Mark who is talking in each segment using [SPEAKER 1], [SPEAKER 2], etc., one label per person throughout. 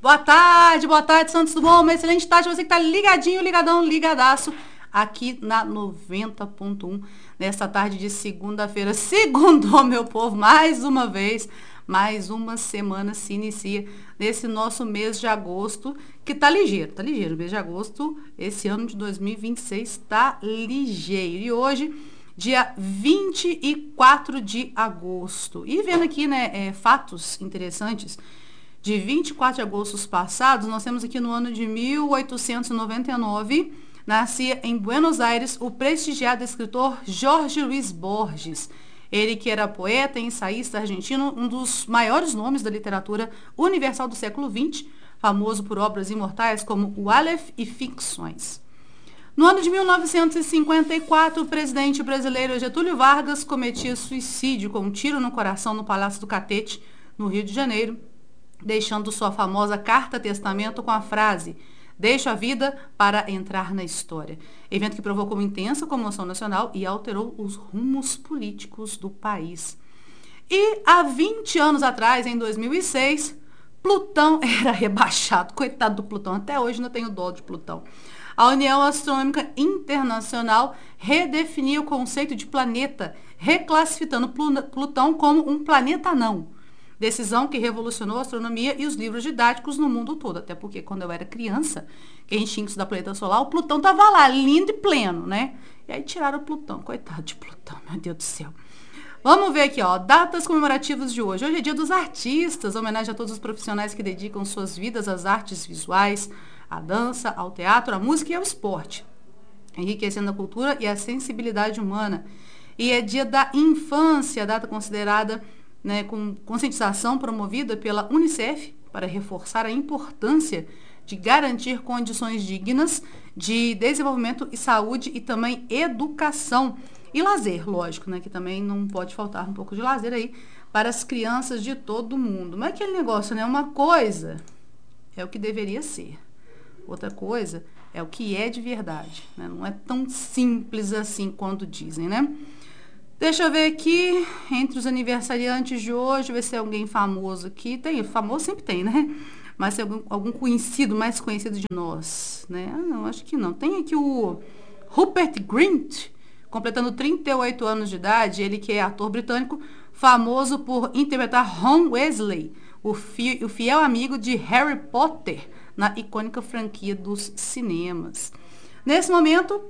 [SPEAKER 1] Boa tarde, Santos Dumont. Uma excelente tarde. Você que tá ligadinho, ligadão, ligadaço aqui na 90.1 nesta tarde de segunda-feira. Segundou, meu povo, mais uma vez, mais uma semana se inicia nesse nosso mês de agosto, que tá ligeiro. O mês de agosto, esse ano de 2026, tá ligeiro. E hoje, dia 24 de agosto. E vendo aqui, né, fatos interessantes, de 24 de agosto passados, nós temos aqui no ano de 1899, nascia em Buenos Aires o prestigiado escritor Jorge Luis Borges. Ele que era poeta e ensaísta argentino, um dos maiores nomes da literatura universal do século XX, famoso por obras imortais como O Aleph e Ficções. No ano de 1954, o presidente brasileiro Getúlio Vargas cometia suicídio com um tiro no coração no Palácio do Catete, no Rio de Janeiro, deixando sua famosa carta-testamento com a frase: "Deixo a vida para entrar na história". Evento que provocou uma intensa comoção nacional e alterou os rumos políticos do país. E há 20 anos atrás, em 2006, Plutão era rebaixado. Coitado do Plutão, até hoje não tenho dó de Plutão. A União Astronômica Internacional redefiniu o conceito de planeta, reclassificando Plutão como um planeta anão. Decisão que revolucionou a astronomia e os livros didáticos no mundo todo. Até porque quando eu era criança, que a gente tinha que estudar planeta solar, o Plutão estava lá, lindo e pleno, né? E aí tiraram o Plutão. Coitado de Plutão, meu Deus do céu. Vamos ver aqui, ó, datas comemorativas de hoje. Hoje é dia dos artistas, homenagem a todos os profissionais que dedicam suas vidas às artes visuais, à dança, ao teatro, à música e ao esporte, enriquecendo a cultura e a sensibilidade humana. E é dia da infância, data considerada, né, com conscientização promovida pela Unicef para reforçar a importância de garantir condições dignas de desenvolvimento e saúde e também educação e lazer, lógico, né, que também não pode faltar um pouco de lazer aí para as crianças de todo mundo. Mas aquele negócio, né, uma coisa é o que deveria ser, outra coisa é o que é de verdade, né? Não é tão simples assim quanto dizem, né? Deixa eu ver aqui, entre os aniversariantes de hoje, ver se é alguém famoso aqui. Tem, famoso sempre tem, né? Mas se é algum conhecido, mais conhecido de nós, né? Ah, não, acho que não. Tem aqui o Rupert Grint, completando 38 anos de idade, ele que é ator britânico, famoso por interpretar Ron Weasley, o fiel amigo de Harry Potter, na icônica franquia dos cinemas. Nesse momento,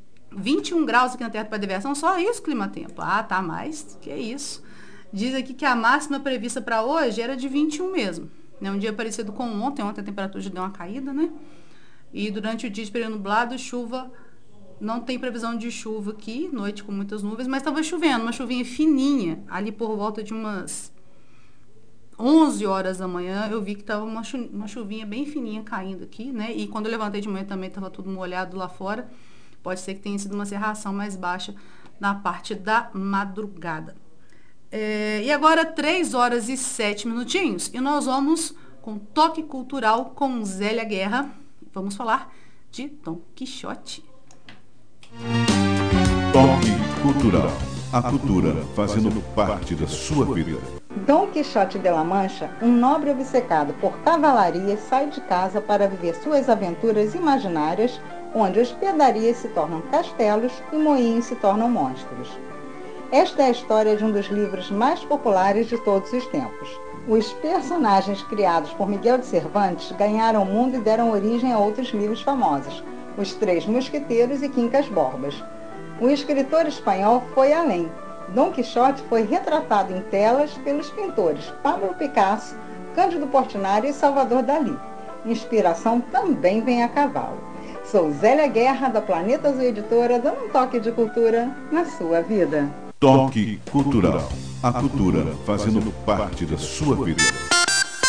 [SPEAKER 1] 21 graus aqui na Terra para diversão, só isso, clima-tempo. Ah, tá mais, que isso. Diz aqui que a máxima prevista para hoje era de 21 mesmo. É um dia parecido com ontem. Ontem a temperatura já deu uma caída, né? E durante o dia de período nublado, chuva, não tem previsão de chuva aqui, noite com muitas nuvens, mas estava chovendo, uma chuvinha fininha, ali por volta de umas 11 horas da manhã, eu vi que estava uma chuvinha bem fininha caindo aqui, né? E quando eu levantei de manhã também estava tudo molhado lá fora. Pode ser que tenha sido uma cerração mais baixa na parte da madrugada. E agora, 3 horas e 7 minutinhos, e nós vamos com Toque Cultural com Zélia Guerra. Vamos falar de Dom Quixote.
[SPEAKER 2] Toque Cultural. A cultura fazendo parte da sua vida.
[SPEAKER 3] Dom Quixote de la Mancha, um nobre obcecado por cavalaria, sai de casa para viver suas aventuras imaginárias, onde hospedarias se tornam castelos e moinhos se tornam monstros. Esta é a história de um dos livros mais populares de todos os tempos. Os personagens criados por Miguel de Cervantes ganharam o mundo e deram origem a outros livros famosos, Os Três Mosqueteiros e Quincas Borbas. O escritor espanhol foi além. Dom Quixote foi retratado em telas pelos pintores Pablo Picasso, Cândido Portinari e Salvador Dalí. Inspiração também vem a cavalo. Sou Zélia Guerra, da Planeta Azul Editora, dando um toque de cultura na sua vida.
[SPEAKER 2] Toque Cultural. A cultura fazendo parte da sua vida.